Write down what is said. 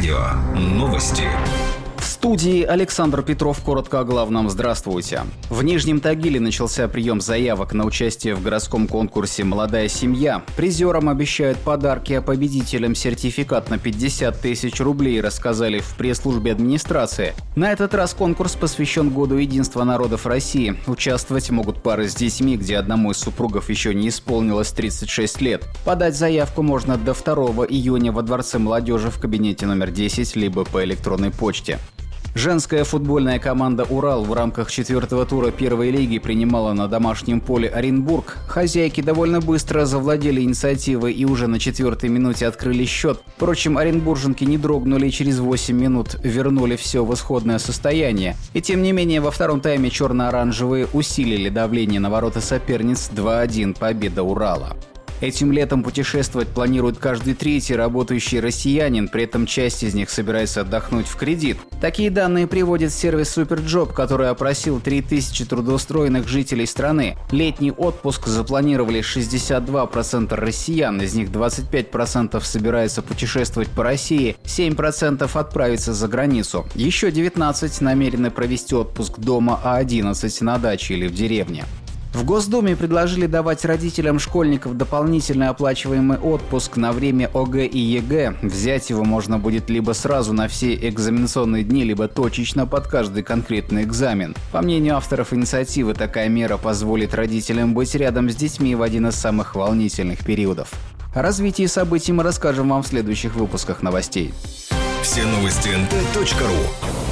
радио. Новости. В студии Александр Петров. Коротко о главном. Здравствуйте. В Нижнем Тагиле начался прием заявок на участие в городском конкурсе «Молодая семья». Призерам обещают подарки, а победителям сертификат на 50 тысяч рублей, рассказали в пресс-службе администрации. На этот раз конкурс посвящен Году единства народов России. Участвовать могут пары с детьми, где одному из супругов еще не исполнилось 36 лет. Подать заявку можно до 2 июня во Дворце молодежи в кабинете номер 10, либо по электронной почте. Женская футбольная команда «Урал» в рамках 4-го тура первой лиги принимала на домашнем поле Оренбург. Хозяйки довольно быстро завладели инициативой и уже на 4-й минуте открыли счет. Впрочем, оренбурженки не дрогнули и через 8 минут вернули все в исходное состояние. И тем не менее, во втором тайме черно-оранжевые усилили давление на ворота соперниц. 2-1 победа «Урала». Этим летом путешествовать планирует каждый третий работающий россиянин, при этом часть из них собирается отдохнуть в кредит. Такие данные приводит сервис Суперджоп, который опросил 3000 трудоустроенных жителей страны. Летний отпуск запланировали 62% россиян, из них 25% собирается путешествовать по России, 7% отправиться за границу. Еще 19% намерены провести отпуск дома, а 11% на даче или в деревне. В Госдуме предложили давать родителям школьников дополнительный оплачиваемый отпуск на время ОГЭ и ЕГЭ. Взять его можно будет либо сразу на все экзаменационные дни, либо точечно под каждый конкретный экзамен. По мнению авторов инициативы, такая мера позволит родителям быть рядом с детьми в один из самых волнительных периодов. О развитии событий мы расскажем вам в следующих выпусках новостей. Все новости nt.ru.